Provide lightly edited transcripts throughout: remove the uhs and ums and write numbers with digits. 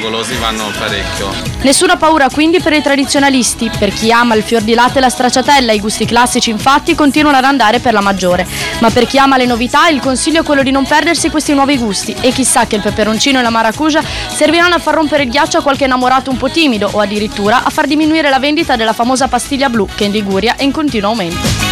golosi vanno parecchio. Nessuna paura quindi per i tradizionalisti. Per chi ama il fior di latte e la stracciatella, i gusti classici infatti continuano ad andare per la maggiore. Ma per chi ama le novità, il consiglio è quello di non perdersi questi nuovi gusti. E chissà che il peperoncino e la maracuja serviranno a far rompere il ghiaccio a qualche innamorato un po' timido o addirittura a far diminuire la vendita della famosa pastiglia blu che in Liguria è in continuo aumento.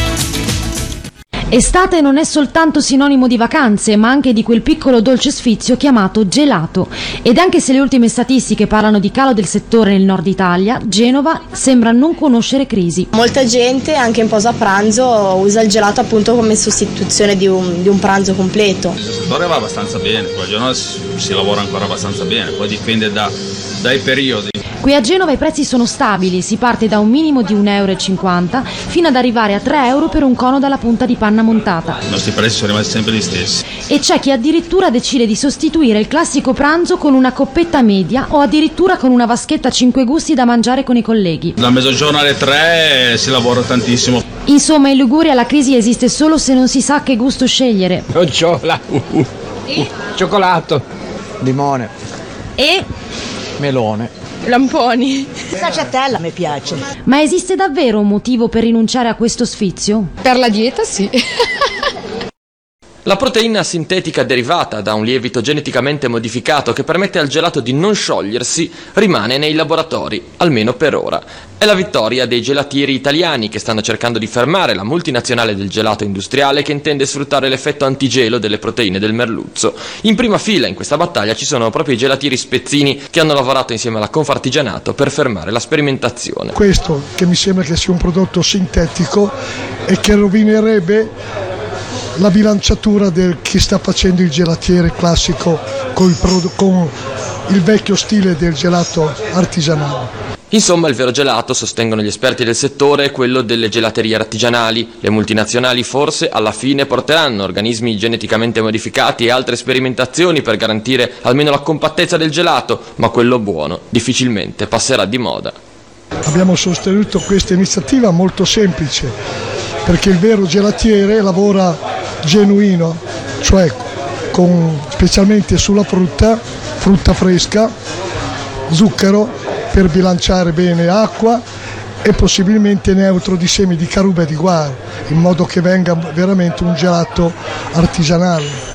Estate non è soltanto sinonimo di vacanze, ma anche di quel piccolo dolce sfizio chiamato gelato. Ed anche se le ultime statistiche parlano di calo del settore nel nord Italia, Genova sembra non conoscere crisi. Molta gente, anche in pausa pranzo, usa il gelato appunto come sostituzione di un pranzo completo. Il settore va abbastanza bene, poi a Genova si lavora ancora abbastanza bene, poi dipende dai periodi. Qui a Genova i prezzi sono stabili, si parte da un minimo di 1,50 € fino ad arrivare a 3 € per un cono dalla punta di panna montata. I nostri prezzi sono rimasti sempre gli stessi. E c'è chi addirittura decide di sostituire il classico pranzo con una coppetta media o addirittura con una vaschetta a 5 gusti da mangiare con i colleghi. Da mezzogiorno alle 3 si lavora tantissimo. Insomma, in Liguria la crisi esiste solo se non si sa che gusto scegliere. Nocciola, cioccolato, limone e melone. Lamponi. Stracciatella mi piace. Ma esiste davvero un motivo per rinunciare a questo sfizio? Per la dieta sì. La proteina sintetica derivata da un lievito geneticamente modificato che permette al gelato di non sciogliersi rimane nei laboratori, almeno per ora. È la vittoria dei gelatieri italiani che stanno cercando di fermare la multinazionale del gelato industriale che intende sfruttare l'effetto antigelo delle proteine del merluzzo. In prima fila in questa battaglia ci sono proprio i gelatieri spezzini che hanno lavorato insieme alla Confartigianato per fermare la sperimentazione. Questo che mi sembra che sia un prodotto sintetico e che rovinerebbe la bilanciatura del chi sta facendo il gelatiere classico con il vecchio stile del gelato artigianale. Insomma, il vero gelato, sostengono gli esperti del settore, è quello delle gelaterie artigianali. Le multinazionali forse alla fine porteranno organismi geneticamente modificati e altre sperimentazioni per garantire almeno la compattezza del gelato, ma quello buono difficilmente passerà di moda. Abbiamo sostenuto questa iniziativa molto semplice, perché il vero gelatiere lavora genuino, cioè specialmente sulla frutta fresca, zucchero per bilanciare bene acqua e possibilmente neutro di semi di caruba e di guaro, in modo che venga veramente un gelato artigianale.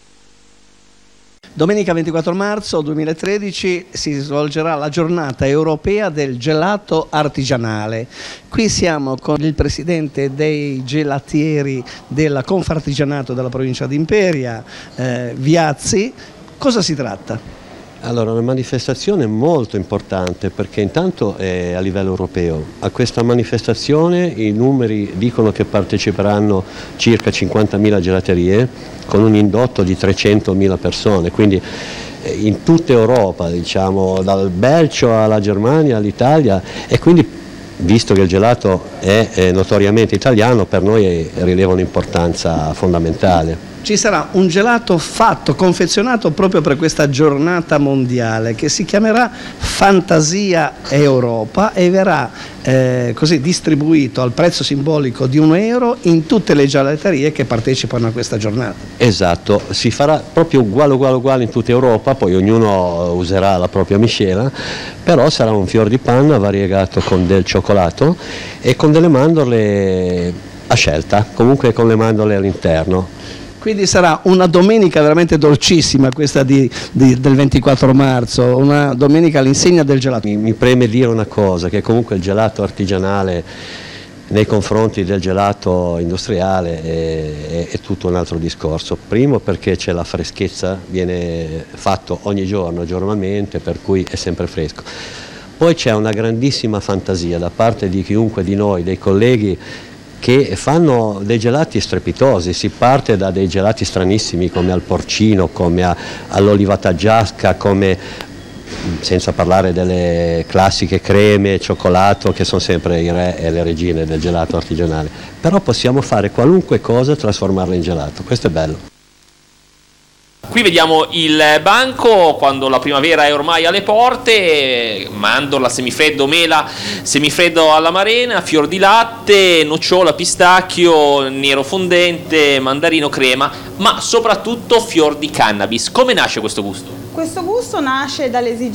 Domenica 24 marzo 2013 si svolgerà la giornata europea del gelato artigianale. Qui siamo con il presidente dei gelatieri della Confartigianato della provincia di Imperia, Viazzi. Cosa si tratta? Allora, una manifestazione molto importante perché intanto è a livello europeo. A questa manifestazione i numeri dicono che parteciperanno circa 50.000 gelaterie con un indotto di 300.000 persone, quindi in tutta Europa, diciamo, dal Belgio alla Germania all'Italia, e quindi visto che il gelato è notoriamente italiano, per noi rileva un'importanza fondamentale. Ci sarà un gelato confezionato proprio per questa giornata mondiale che si chiamerà Fantasia Europa e verrà così distribuito al prezzo simbolico di €1 in tutte le gelaterie che partecipano a questa giornata. Esatto, si farà proprio uguale in tutta Europa, poi ognuno userà la propria miscela, però sarà un fior di panna variegato con del cioccolato e con delle mandorle a scelta, comunque con le mandorle all'interno. Quindi sarà una domenica veramente dolcissima questa del 24 marzo, una domenica all'insegna del gelato. Mi preme dire una cosa, che comunque il gelato artigianale nei confronti del gelato industriale è tutto un altro discorso. Primo perché c'è la freschezza, viene fatto ogni giorno, giornalmente, per cui è sempre fresco. Poi c'è una grandissima fantasia da parte di chiunque di noi, dei colleghi, che fanno dei gelati strepitosi. Si parte da dei gelati stranissimi come al porcino, come all'oliva taggiasca, come, senza parlare delle classiche creme, cioccolato, che sono sempre i re e le regine del gelato artigianale. Però possiamo fare qualunque cosa e trasformarla in gelato, questo è bello. Qui vediamo il banco quando la primavera è ormai alle porte, mandorla, semifreddo, mela, semifreddo all'amarena, fior di latte, nocciola, pistacchio, nero fondente, mandarino, crema, ma soprattutto fior di cannabis. Come nasce questo gusto? Questo gusto nasce dall'esigenza